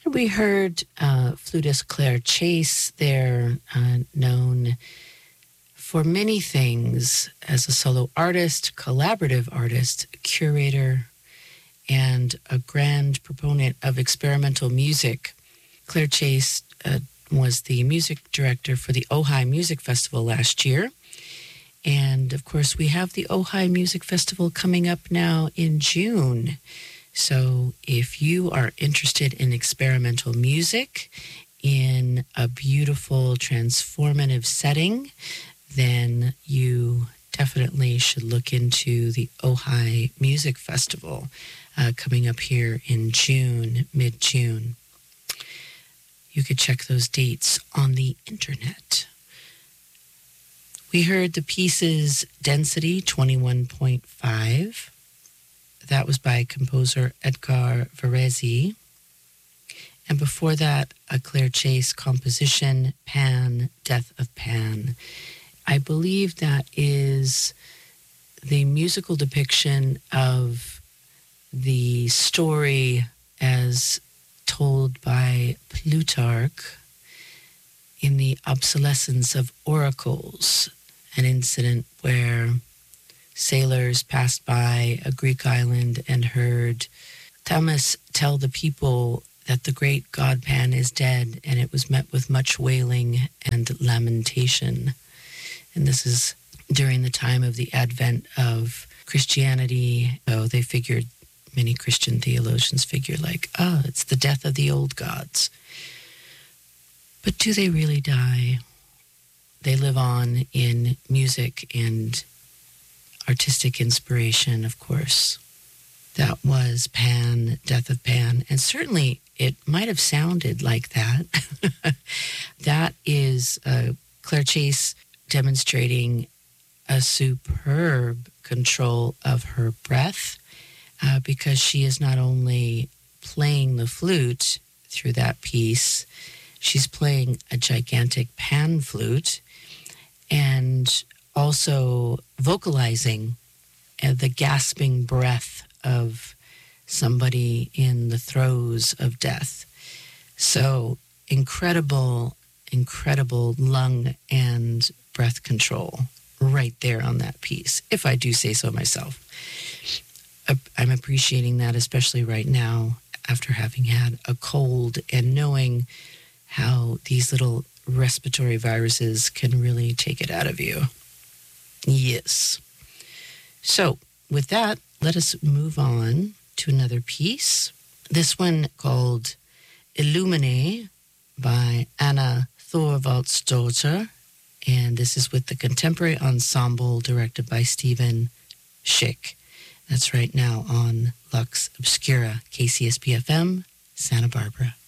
We heard flutist Claire Chase. They're known for many things as a solo artist, collaborative artist, curator, and a grand proponent of experimental music. Claire Chase was the music director for the Ojai Music Festival last year. And of course, we have the Ojai Music Festival coming up now in June. So if you are interested in experimental music in a beautiful, transformative setting, then you definitely should look into the Ojai Music Festival coming up here in June, mid-June. You could check those dates on the internet. We heard the pieces Density 21.5. That was by composer Edgar Varese. And before that, a Claire Chase composition, Pan, Death of Pan. I believe that is the musical depiction of the story as told by Plutarch in the Obsolescence of Oracles, an incident where sailors passed by a Greek island and heard Thaumas tell the people that the great god Pan is dead, and it was met with much wailing and lamentation. And this is during the time of the advent of Christianity. So they figured, many Christian theologians figure like, it's the death of the old gods. But do they really die? They live on in music and artistic inspiration, of course. That was Pan, Death of Pan. And certainly it might have sounded like that. That is Claire Chase demonstrating a superb control of her breath because she is not only playing the flute through that piece, she's playing a gigantic pan flute and also vocalizing the gasping breath of somebody in the throes of death. So incredible lung and breath control right there on that piece, if I do say so myself. I'm appreciating that, especially right now after having had a cold and knowing how these little respiratory viruses can really take it out of you. Yes. So with that, let us move on to another piece. This one called Illumine by Anna Thorvaldsdottir. And this is with the Contemporary Ensemble directed by Stephen Schick. That's right now on Lux Obscura, KCSP FM, Santa Barbara.